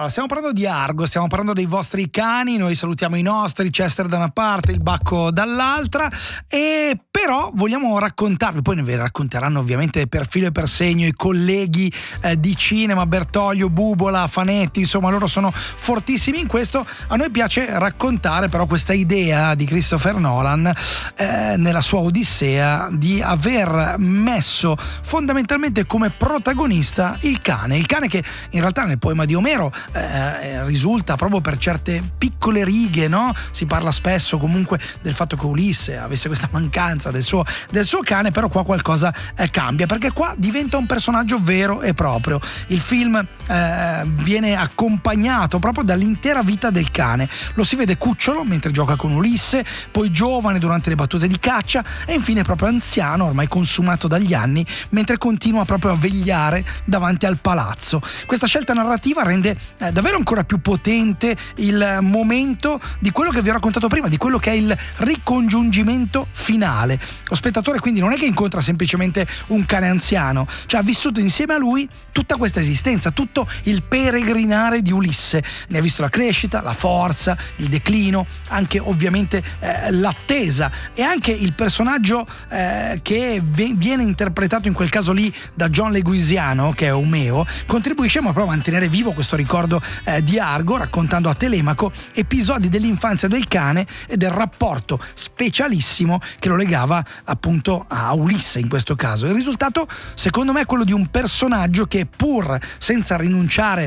Allora, stiamo parlando di Argo, stiamo parlando dei vostri cani, noi salutiamo i nostri, Chester da una parte, il Bacco dall'altra, e però vogliamo raccontarvi, poi ne vi racconteranno ovviamente per filo e per segno i colleghi di cinema, Bertoglio, Bubola, Fanetti, insomma loro sono fortissimi in questo. A noi piace raccontare però questa idea di Christopher Nolan nella sua Odissea di aver messo fondamentalmente come protagonista il cane che in realtà nel poema di Omero risulta proprio per certe piccole righe, no? Si parla spesso comunque del fatto che Ulisse avesse questa mancanza del suo cane, però qua qualcosa cambia, perché qua diventa un personaggio vero e proprio. Il film viene accompagnato proprio dall'intera vita del cane. Lo si vede cucciolo mentre gioca con Ulisse, poi giovane durante le battute di caccia e infine proprio anziano, ormai consumato dagli anni, mentre continua proprio a vegliare davanti al palazzo. Questa scelta narrativa rende davvero ancora più potente il momento di quello che vi ho raccontato prima, di quello che è il ricongiungimento finale. Lo spettatore quindi non è che incontra semplicemente un cane anziano, cioè ha vissuto insieme a lui tutta questa esistenza, tutto il peregrinare di Ulisse. Ne ha visto la crescita, la forza, il declino, anche ovviamente l'attesa, e anche il personaggio che viene interpretato in quel caso lì da John Leguizamo, che è Omeo, contribuisce proprio a mantenere vivo questo ricordo di Argo, raccontando a Telemaco episodi dell'infanzia del cane e del rapporto specialissimo che lo legava appunto a Ulisse in questo caso. Il risultato secondo me è quello di un personaggio che, pur senza rinunciare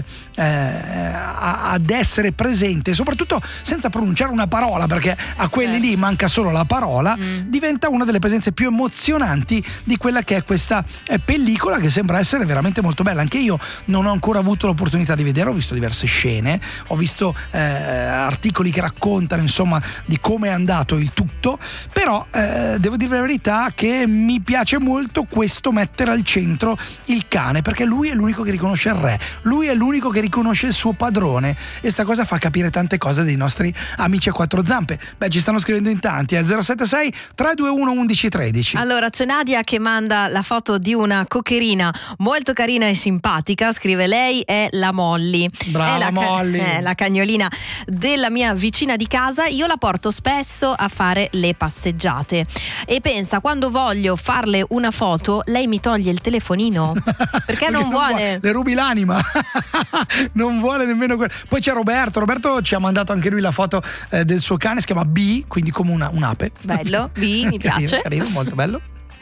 ad essere presente, soprattutto senza pronunciare una parola, perché a quelli lì manca solo la parola, diventa una delle presenze più emozionanti di quella che è questa pellicola, che sembra essere veramente molto bella. Anche io non ho ancora avuto l'opportunità di vedere, ho visto diverse scene, ho visto articoli che raccontano insomma di come è andato il tutto, però devo dire la verità che mi piace molto questo mettere al centro il cane, perché lui è l'unico che riconosce il re, lui è l'unico che riconosce il suo padrone, e sta cosa fa capire tante cose dei nostri amici a quattro zampe. Beh, ci stanno scrivendo in tanti, 076 321 1113. Allora c'è Nadia che manda la foto di una cocherina molto carina e simpatica, scrive: lei è la Molly, brava, è la Molly, la cagnolina della mia vicina di casa. Io la porto spesso a fare le passeggiate e pensa, quando voglio farle una foto lei mi toglie il telefonino perché non vuole, le rubi l'anima. Non vuole nemmeno Poi c'è Roberto ci ha mandato anche lui la foto del suo cane, si chiama B, quindi come un'ape. Bello, B, mi piace, carino, molto bello.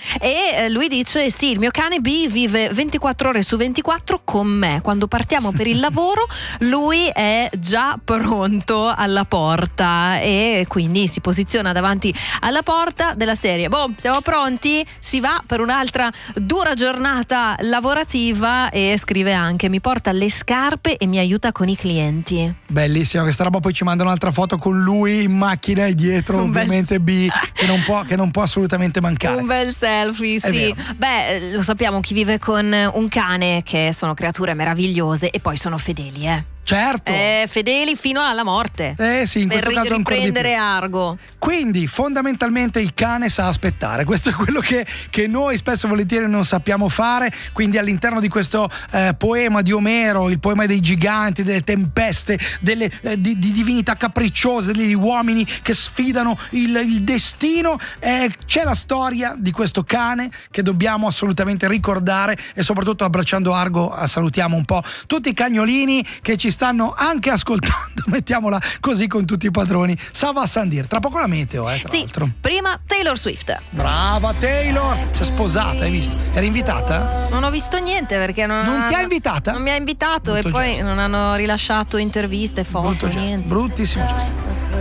E lui dice: sì, il mio cane B vive 24 ore su 24 con me. Quando partiamo per il lavoro lui è già pronto alla porta e quindi si posiziona davanti alla porta della serie: boh, siamo pronti? Si va per un'altra dura giornata lavorativa. E scrive anche: mi porta le scarpe e mi aiuta con i clienti. Bellissima questa roba. Poi ci manda un'altra foto con lui in macchina e dietro ovviamente B, che non può assolutamente mancare. Un bel selfie, sì. Beh, lo sappiamo, chi vive con un cane, che sono creature meravigliose e poi sono fedeli, Certo. Fedeli fino alla morte. Sì, in per questo caso riprendere Argo. Quindi fondamentalmente il cane sa aspettare. Questo è quello che noi spesso e volentieri non sappiamo fare. Quindi all'interno di questo poema di Omero, il poema dei giganti, delle tempeste, di divinità capricciose, degli uomini che sfidano il destino, c'è la storia di questo cane che dobbiamo assolutamente ricordare. E soprattutto, abbracciando Argo, salutiamo un po' tutti i cagnolini che ci stanno anche ascoltando, mettiamola così, con tutti i padroni. Sava a Sandir, tra poco la meteo, tra l'altro. Prima Taylor Swift. Brava Taylor, si è sposata, hai visto? Era invitata? Non ho visto niente perché non ti ha invitata? Non mi ha invitato. Brutto e poi gesto. Non hanno rilasciato interviste, foto, niente. Bruttissimo gesto.